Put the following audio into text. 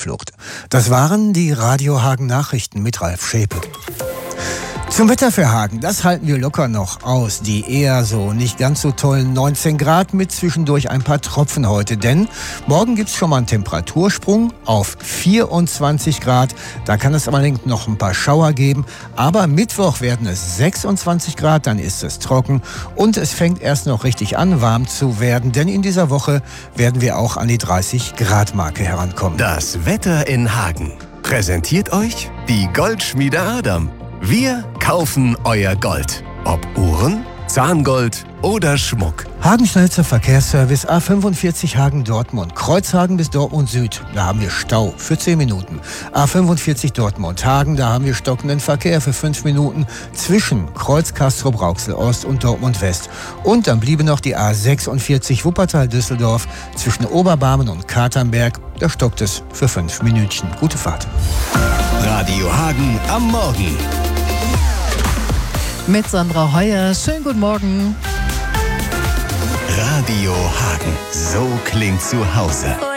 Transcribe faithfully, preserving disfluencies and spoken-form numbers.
Zuflucht. Das waren die Radio Hagen Nachrichten mit Ralf Schäpe. Zum Wetter für Hagen, das halten wir locker noch aus. Die eher so nicht ganz so tollen neunzehn Grad mit zwischendurch ein paar Tropfen heute. Denn morgen gibt's schon mal einen Temperatursprung auf vierundzwanzig Grad. Da kann es allerdings noch ein paar Schauer geben. Aber Mittwoch werden es sechsundzwanzig Grad, dann ist es trocken. Und es fängt erst noch richtig an, warm zu werden. Denn in dieser Woche werden wir auch an die dreißig Grad Marke herankommen. Das Wetter in Hagen präsentiert euch die Goldschmiede Adam. Wir kaufen euer Gold. Ob Uhren, Zahngold oder Schmuck. Hagen schnellster Verkehrsservice A fünfundvierzig Hagen-Dortmund. Kreuzhagen bis Dortmund Süd. Da haben wir Stau für zehn Minuten. A fünfundvierzig Dortmund-Hagen. Da haben wir stockenden Verkehr für fünf Minuten zwischen Kreuz Castrop-Rauxel Ost und Dortmund West. Und dann bliebe noch die A sechsundvierzig Wuppertal-Düsseldorf zwischen Oberbarmen und Katernberg. Da stockt es für fünf Minütchen. Gute Fahrt. Radio Hagen am Morgen. Mit Sandra Heuer. Schönen guten Morgen. Radio Hagen. So klingt zu Hause.